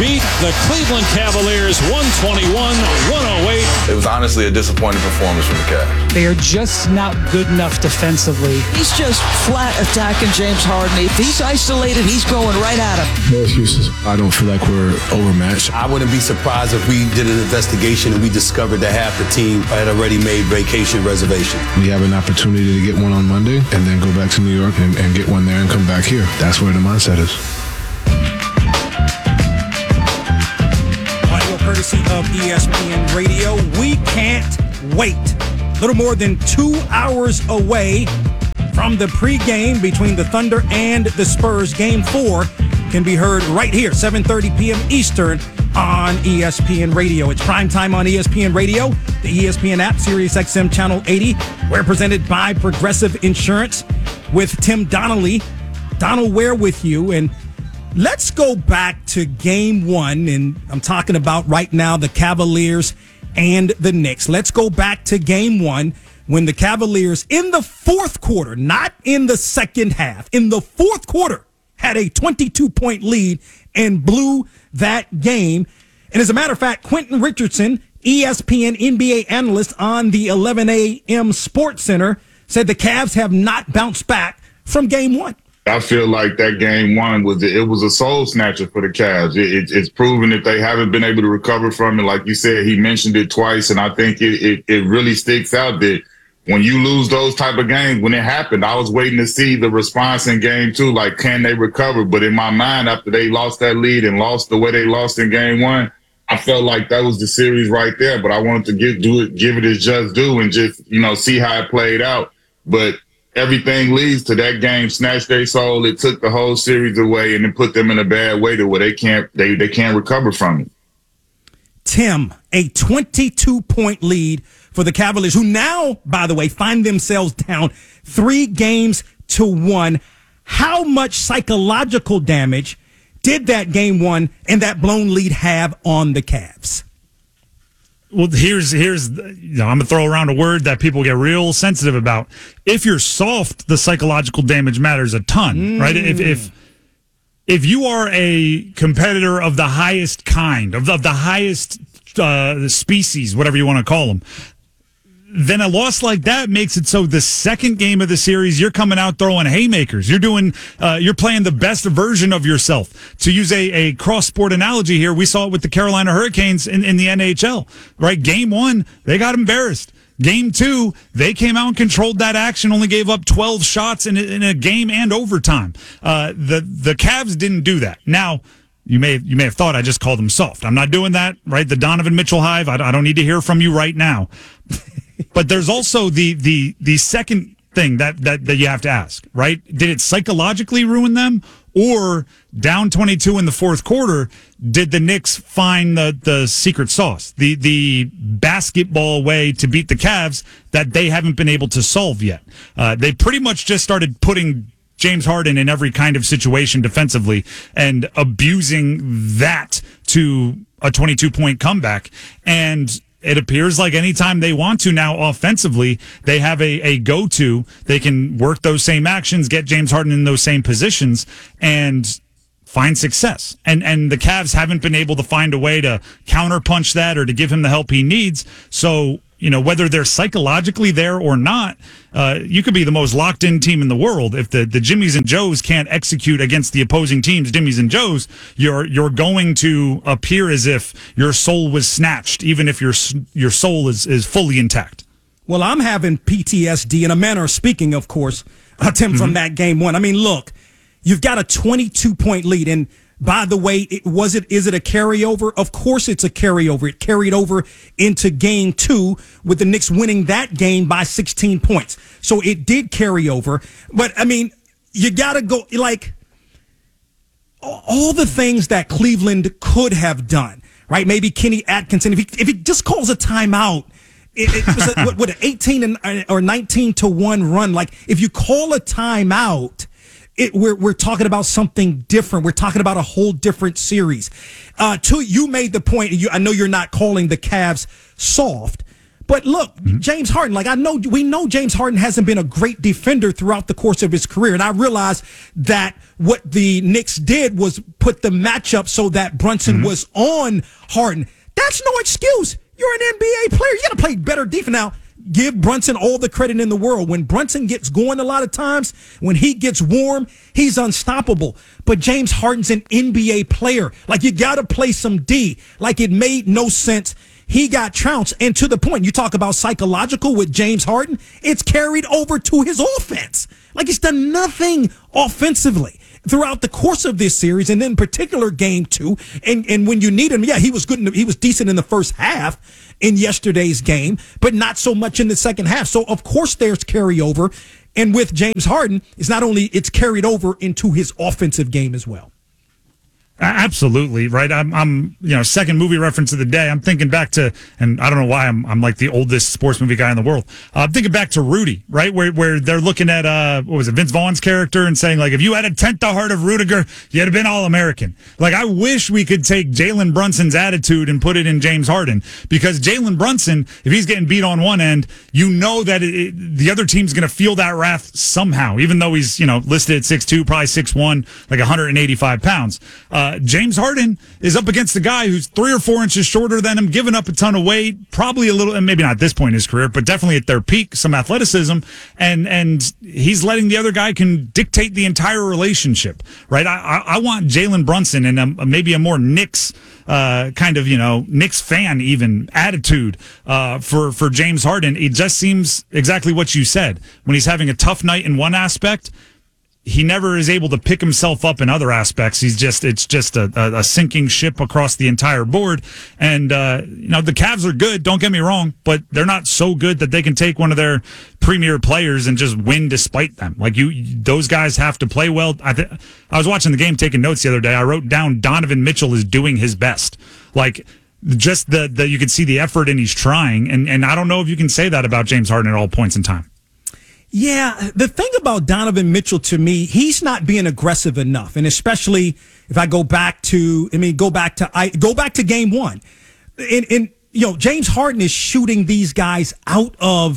beat the Cleveland Cavaliers 121-108. It was honestly a disappointing performance from the Cavs. They are just not good enough defensively. He's just flat attacking James Harden. If he's isolated, he's going right at him. No excuses. I don't feel like we're overmatched. I wouldn't be surprised if we did an investigation and we discovered that half the team had already made vacation reservations. We have an opportunity to get one on Monday and then go back to New York and get one there and come back here. That's where the mindset is. Audio courtesy of ESPN Radio. We can't wait. A little more than 2 hours away from the pregame between the Thunder and the Spurs. Game 4 can be heard right here, 7:30 p.m. Eastern on ESPN Radio. It's primetime on ESPN Radio, the ESPN app, Sirius XM Channel 80. We're presented by Progressive Insurance with Tim Donnelly. Donald Ware with you. And let's go back to Game 1. And I'm talking about right now the Cavaliers and the Knicks. Let's go back to Game 1 when the Cavaliers in the fourth quarter, not in the second half, in the fourth quarter, had a 22-point lead and blew that game. And as a matter of fact, Quentin Richardson, ESPN NBA analyst on the 11 a.m. Sports Center, said the Cavs have not bounced back from Game 1. I feel like that Game 1 was a soul snatcher for the Cavs. It's proven that they haven't been able to recover from it. Like you said, he mentioned it twice, and I think it really sticks out that when you lose those type of games, when it happened, I was waiting to see the response in Game 2, like, can they recover? But in my mind, after they lost that lead and lost the way they lost in Game 1, I felt like that was the series right there. But I wanted to give it its just due and just, see how it played out. But everything leads to that game snatched their soul. It took the whole series away and it put them in a bad way to where they can't recover from it. Tim, a 22-point lead for the Cavaliers, who now, by the way, find themselves down 3-1. How much psychological damage did that Game 1 and that blown lead have on the Cavs? Well, here's I'm going to throw around a word that people get real sensitive about. If you're soft, the psychological damage matters a ton, right? If you are a competitor of the highest kind, of the highest species, whatever you want to call them, then a loss like that makes it so the second game of the series, you're coming out throwing haymakers. You're playing the best version of yourself. To use a cross-sport analogy here, we saw it with the Carolina Hurricanes in the NHL, right? Game 1, they got embarrassed. Game 2, they came out and controlled that action, only gave up 12 shots in a game and overtime. The Cavs didn't do that. Now, you may have thought I just called them soft. I'm not doing that, right? The Donovan Mitchell hive, I don't need to hear from you right now. But there's also the second thing that you have to ask, right? Did it psychologically ruin them? Or down 22 in the fourth quarter, did the Knicks find the secret sauce, the basketball way to beat the Cavs that they haven't been able to solve yet? They pretty much just started putting James Harden in every kind of situation defensively and abusing that to a 22-point comeback. And it appears like anytime they want to now offensively, they have a go-to. They can work those same actions, get James Harden in those same positions, and find success. And the Cavs haven't been able to find a way to counterpunch that or to give him the help he needs. So, whether they're psychologically there or not, you could be the most locked-in team in the world. If the Jimmies and Joes can't execute against the opposing team's Jimmies and Joes, you're going to appear as if your soul was snatched, even if your soul is fully intact. Well, I'm having PTSD in a manner of speaking, of course, Tim, from that Game 1. I mean, look, you've got a 22-point lead, and by the way, is it a carryover? Of course it's a carryover. It carried over into Game 2 with the Knicks winning that game by 16 points. So it did carry over. But, I mean, you got to go, like, all the things that Cleveland could have done, right? Maybe Kenny Atkinson, if he just calls a timeout, it was an 18 or 19-1 run. Like, if you call a timeout, we're talking about something different. We're talking about a whole different series. You made the point. I know you're not calling the Cavs soft, But look, James Harden, we know James Harden hasn't been a great defender throughout the course of his career. And I realize that what the Knicks did was put the matchup so that Brunson was on Harden. That's no excuse. You're an NBA player. You got to play better defense. Now, give Brunson all the credit in the world. When Brunson gets going a lot of times, when he gets warm, he's unstoppable. But James Harden's an NBA player. You got to play some D. It made no sense. He got trounced. And to the point, you talk about psychological with James Harden, it's carried over to his offense. He's done nothing offensively throughout the course of this series, and in particular game 2. And when you need him, he was good. He was decent in the first half in yesterday's game, but not so much in the second half. So of course there's carryover. And with James Harden, it's carried over into his offensive game as well. Absolutely, right. I'm second movie reference of the day. I'm thinking back to, and I don't know why I'm like the oldest sports movie guy in the world. I'm thinking back to Rudy, right, where they're looking at what was it, Vince Vaughn's character, and saying if you had a tenth the heart of Rudiger, you'd have been All-American. I wish we could take Jalen Brunson's attitude and put it in James Harden, because Jalen Brunson, if he's getting beat on one end, that the other team's going to feel that wrath somehow, even though he's listed at 6'2", probably 6'1", 185 pounds. James Harden is up against a guy who's 3 or 4 inches shorter than him, giving up a ton of weight, probably a little, and maybe not at this point in his career, but definitely at their peak, some athleticism, and he's letting the other guy can dictate the entire relationship, right? I want Jalen Brunson and maybe a more Knicks Knicks fan even attitude for James Harden. It just seems exactly what you said. When he's having a tough night in one aspect, he never is able to pick himself up in other aspects. It's just a sinking ship across the entire board. And, the Cavs are good, don't get me wrong, but they're not so good that they can take one of their premier players and just win despite them. Those guys have to play well. I was watching the game, taking notes the other day. I wrote down Donovan Mitchell is doing his best. Just the you can see the effort and he's trying. And I don't know if you can say that about James Harden at all points in time. Yeah, the thing about Donovan Mitchell, to me, he's not being aggressive enough, and especially if I go back to game 1, and James Harden is shooting these guys out.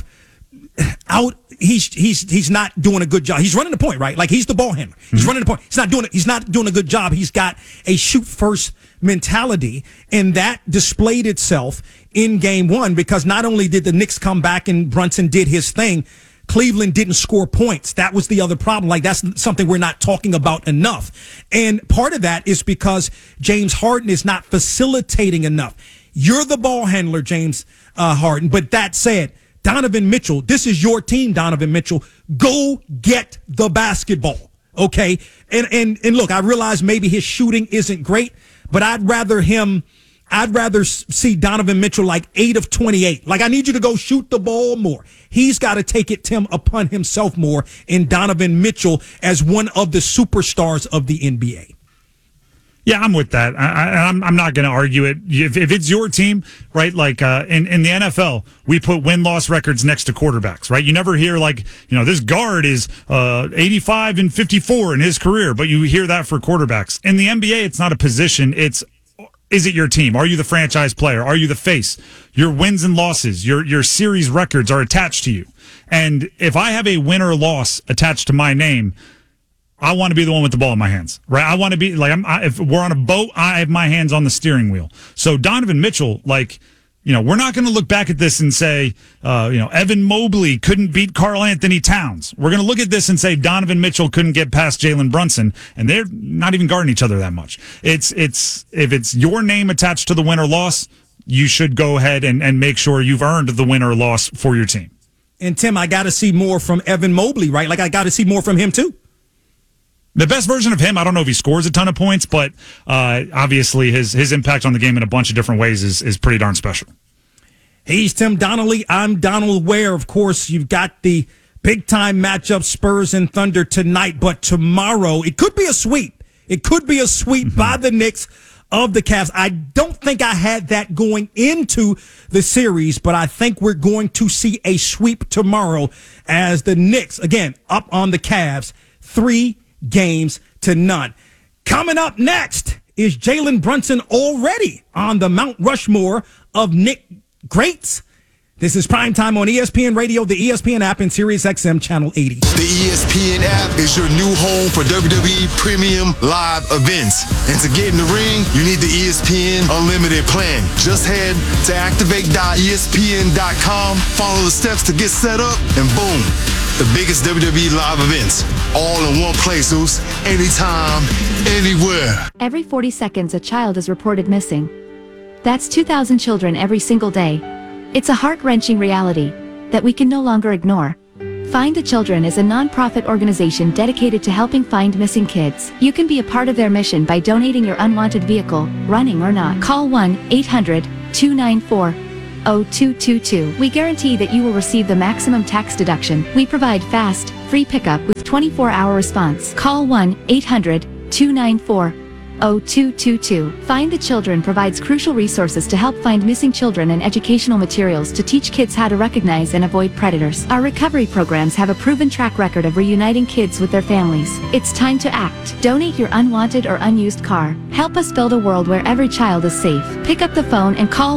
He's not doing a good job. He's running the point, right? He's the ball handler. He's running the point. He's not doing a good job. He's got a shoot first mentality, and that displayed itself in game 1, because not only did the Knicks come back and Brunson did his thing, Cleveland didn't score points. That was the other problem. That's something we're not talking about enough. And part of that is because James Harden is not facilitating enough. You're the ball handler, James Harden. But that said, Donovan Mitchell, this is your team, Donovan Mitchell. Go get the basketball. Okay? And look, I realize maybe his shooting isn't great, but I'd rather see Donovan Mitchell 8 of 28. I need you to go shoot the ball more. He's got to take it, Tim, upon himself more in Donovan Mitchell as one of the superstars of the NBA. Yeah, I'm with that. I'm not going to argue it. If it's your team, right? In the NFL, we put win-loss records next to quarterbacks, right? You never hear this guard is 85 and 54 in his career, but you hear that for quarterbacks. In the NBA, it's not a position. Is it your team? Are you the franchise player? Are you the face? Your wins and losses, your series records are attached to you. And if I have a win or loss attached to my name, I want to be the one with the ball in my hands, right? I want to be if we're on a boat, I have my hands on the steering wheel. So Donovan Mitchell, we're not going to look back at this and say, Evan Mobley couldn't beat Karl Anthony Towns. We're going to look at this and say Donovan Mitchell couldn't get past Jalen Brunson, and they're not even guarding each other that much. If it's your name attached to the win or loss, you should go ahead and make sure you've earned the win or loss for your team. And Tim, I got to see more from Evan Mobley, right? I got to see more from him too. The best version of him, I don't know if he scores a ton of points, but obviously his impact on the game in a bunch of different ways is pretty darn special. He's Tim Donnelly. I'm Donald Ware. Of course, you've got the big-time matchup, Spurs and Thunder tonight, but tomorrow it could be a sweep. It could be a sweep by the Knicks of the Cavs. I don't think I had that going into the series, but I think we're going to see a sweep tomorrow as the Knicks, again, up on the Cavs, 3-0. Coming up next, is Jalen Brunson already on the Mount Rushmore of Knick greats? This is Primetime on ESPN Radio, the ESPN app, and SiriusXM Channel 80. The ESPN app is your new home for WWE Premium Live events. And to get in the ring, you need the ESPN Unlimited plan. Just head to activate.espn.com, follow the steps to get set up, and boom, the biggest WWE live events. All in one place, Zeus. Anytime, anywhere. Every 40 seconds, a child is reported missing. That's 2,000 children every single day. It's a heart-wrenching reality that we can no longer ignore. Find the Children is a non-profit organization dedicated to helping find missing kids. You can be a part of their mission by donating your unwanted vehicle, running or not. Call 1-800-294-0222. We guarantee that you will receive the maximum tax deduction. We provide fast, free pickup with 24-hour response. Call 1-800-294-0222. Find the Children provides crucial resources to help find missing children and educational materials to teach kids how to recognize and avoid predators. Our recovery programs have a proven track record of reuniting kids with their families. It's time to act. Donate your unwanted or unused car. Help us build a world where every child is safe. Pick up the phone and call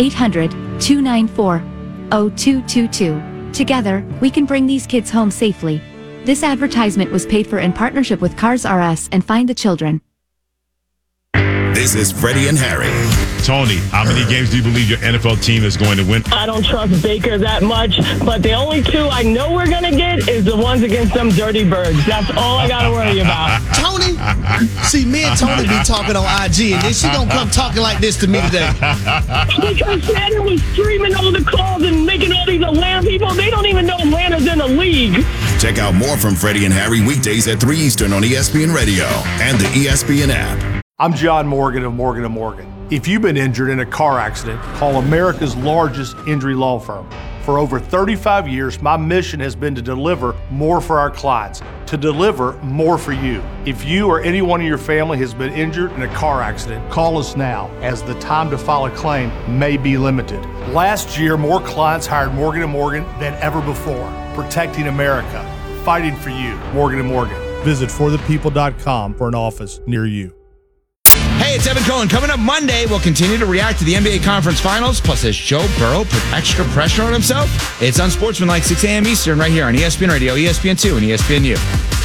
1-800-294-0222. Together, we can bring these kids home safely. This advertisement was paid for in partnership with Cars R Us and Find the Children. This is Freddie and Harry. Tony, how many games do you believe your NFL team is going to win? I don't trust Baker that much, but the only two I know we're going to get is the ones against them dirty birds. That's all I got to worry about. Tony, see, me and Tony be talking on IG, and then she don't come talking like this to me today. Because Shannon was streaming all the calls and making all these Atlanta people. They don't even know Atlanta's in the league. Check out more from Freddie and Harry weekdays at 3 Eastern on ESPN Radio and the ESPN app. I'm John Morgan of Morgan & Morgan. If you've been injured in a car accident, call America's largest injury law firm. For over 35 years, my mission has been to deliver more for our clients, to deliver more for you. If you or anyone in your family has been injured in a car accident, call us now, as the time to file a claim may be limited. Last year, more clients hired Morgan & Morgan than ever before, protecting America, fighting for you. Morgan & Morgan. Visit forthepeople.com for an office near you. Hey, it's Evan Cohen. Coming up Monday, we'll continue to react to the NBA Conference Finals. Plus, has Joe Burrow put extra pressure on himself? It's Unsportsmanlike, 6 a.m. Eastern, right here on ESPN Radio, ESPN2, and ESPNU.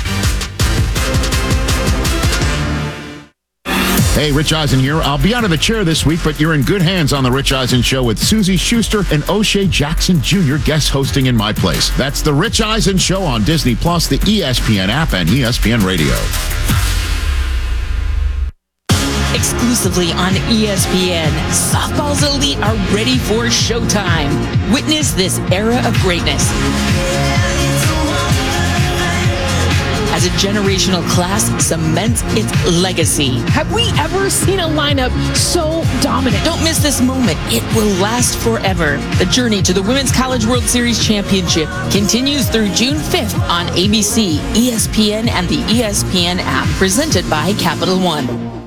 Hey, Rich Eisen here. I'll be out of the chair this week, but you're in good hands on The Rich Eisen Show with Susie Schuster and O'Shea Jackson Jr. guest hosting in my place. That's The Rich Eisen Show on Disney+, the ESPN app, and ESPN Radio. Exclusively on ESPN, softball's elite are ready for showtime. Witness this era of greatness as a generational class cements its legacy. Have we ever seen a lineup so dominant? Don't miss this moment. It will last forever. The journey to the Women's College World Series Championship continues through June 5th on ABC, ESPN, and the ESPN app, presented by Capital One.